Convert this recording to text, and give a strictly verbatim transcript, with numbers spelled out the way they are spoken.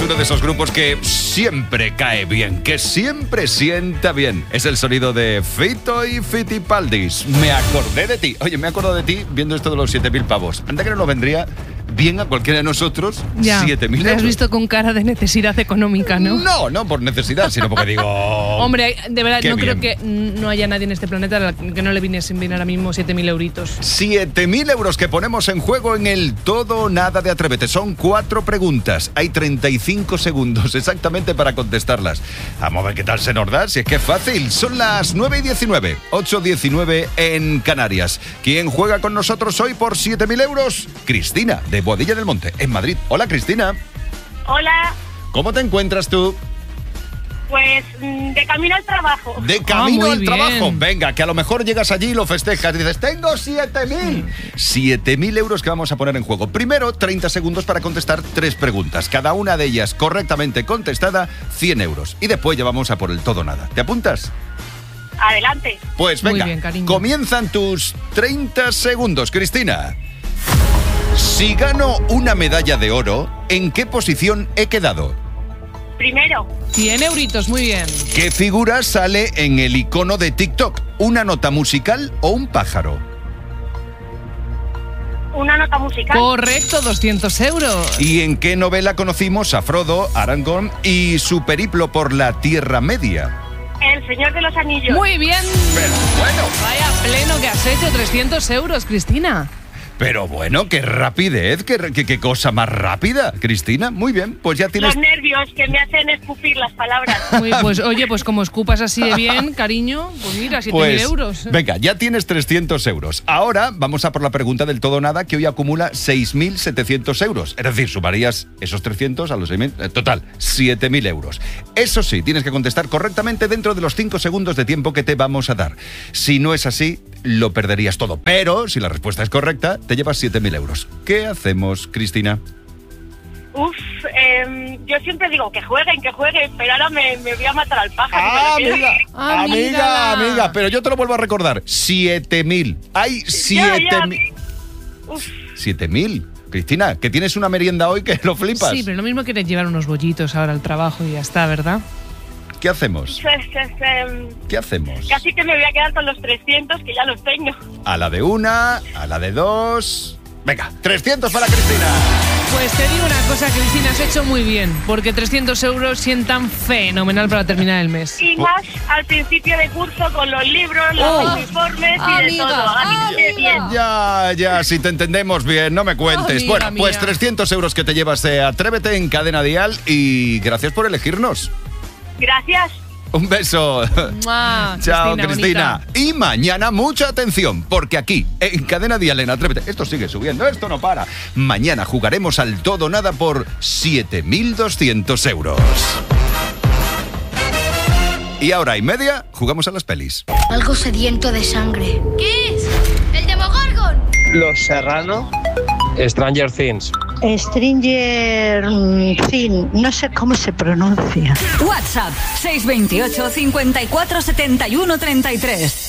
uno de esos grupos que siempre cae bien, que siempre sienta bien. Es el sonido de Fito y Fitipaldis. Me acordé de ti. Oye, me acuerdo de ti viendo esto de los siete mil pavos. Anda que no nos vendría bien a cualquiera de nosotros siete mil euros. Te has visto con cara de necesidad económica, ¿no? No, no por necesidad, sino porque digo... Hombre, de verdad, no bien. creo que no haya nadie en este planeta que no le viniesen bien ahora mismo siete mil euritos. siete mil euros que ponemos en juego en el todo o nada de Atrévete. Son cuatro preguntas. Hay treinta y cinco segundos exactamente para contestarlas. Vamos a ver qué tal se nos da, si es que es fácil. Son las nueve y diecinueve, ocho y diecinueve en Canarias. ¿Quién juega con nosotros hoy por siete mil euros? Cristina, de Boadilla del Monte, en Madrid. Hola, Cristina. Hola. ¿Cómo te encuentras tú? Pues de camino al trabajo. De camino ah, al bien. trabajo. Venga, que a lo mejor llegas allí y lo festejas y dices, tengo siete mil. siete mil euros que vamos a poner en juego. Primero, treinta segundos para contestar tres preguntas. Cada una de ellas correctamente contestada, cien euros. Y después ya vamos a por el todo o nada. ¿Te apuntas? Adelante. Pues venga, Muy bien, cariño. comienzan tus treinta segundos, Cristina. Si gano una medalla de oro, ¿en qué posición he quedado? Primero. cien euritos, muy bien. ¿Qué figura sale en el icono de TikTok? ¿Una nota musical o un pájaro? Una nota musical. Correcto, doscientos euros. ¿Y en qué novela conocimos a Frodo, Aragorn y su periplo por la Tierra Media? El Señor de los Anillos. Muy bien. Pero bueno, Vaya pleno que has hecho, trescientos euros, Cristina. pero bueno, qué rapidez, qué, qué, qué cosa más rápida, Cristina. Muy bien, pues ya tienes... Los nervios que me hacen escupir las palabras. Muy, pues oye, pues como escupas así de bien, cariño, pues mira, siete mil Pues, euros. venga, ya tienes trescientos euros. Ahora vamos a por la pregunta del todo o nada, que hoy acumula seis mil setecientos euros. Es decir, sumarías esos trescientos a los seis mil. Eh, total, siete mil euros. Eso sí, tienes que contestar correctamente dentro de los cinco segundos de tiempo que te vamos a dar. Si no es así, lo perderías todo. Pero si la respuesta es correcta, te llevas siete mil euros. ¿Qué hacemos, Cristina? Uf, eh, yo siempre digo que jueguen, que jueguen, pero ahora me, me voy a matar al pájaro. Ah, me lo amiga, pierdo. amiga, Amiga. amiga, pero yo te lo vuelvo a recordar. siete mil. Hay siete mil. Uf, siete mil. Cristina, que tienes una merienda hoy que lo flipas. Sí, pero lo mismo quieres llevar unos bollitos ahora al trabajo y ya está, ¿verdad? ¿Qué hacemos? pues, pues, eh, ¿Qué hacemos? casi que me voy a quedar con los trescientos, que ya los tengo. A la de una, a la de dos... Venga, trescientos para Cristina. Pues te digo una cosa, Cristina, has hecho muy bien, porque trescientos euros sientan fenomenal para terminar el mes. Y más al principio de curso con los libros, los Oh, uniformes y amiga, de todo. Así que amiga. bien. Ya, ya, si te entendemos bien, no me cuentes. Amiga bueno, pues mía. trescientos euros que te llevas de Atrévete en Cadena Dial y gracias por elegirnos. Gracias. Un beso. ¡Mua! Chao, Cristina, Cristina. bonita. Y mañana, mucha atención, porque aquí, en Cadena Dial, en Atrévete, esto sigue subiendo, esto no para. Mañana jugaremos al todo o nada por siete mil doscientos euros. Y ahora y media, jugamos a las pelis. Algo sediento de sangre. ¿Qué es? ¡El Demogorgon! Los Serrano. Stranger Things. Stranger Things, no sé cómo se pronuncia. WhatsApp seis dos ocho, cincuenta y cuatro, setenta y uno, treinta y tres.